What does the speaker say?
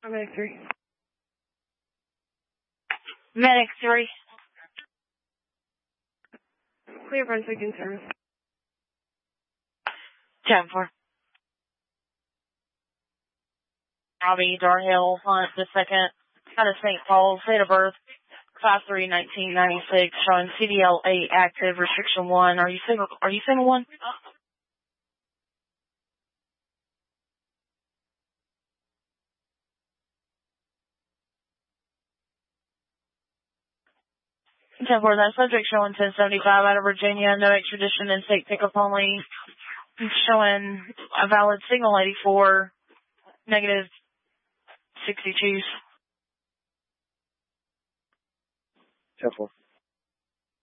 Medic 3. Medic 3. Clear for second service. 10-4. Robbie Darhill, Hunt the second, out of St. Paul's, date of birth 5/3/1996, showing CDL 8 active, restriction 1. Are you single 1? For that subject showing 1075 out of Virginia, no extradition and state pickup only, showing a valid signal 84, negative 62s. 10-4.